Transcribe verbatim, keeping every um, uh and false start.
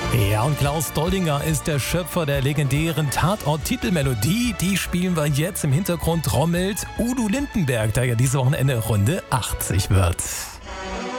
Ja, und Klaus Doldinger ist der Schöpfer der legendären Tatort-Titelmelodie. Die spielen wir jetzt im Hintergrund trommelt Udo Lindenberg, der ja dieses Wochenende Runde achtzig wird.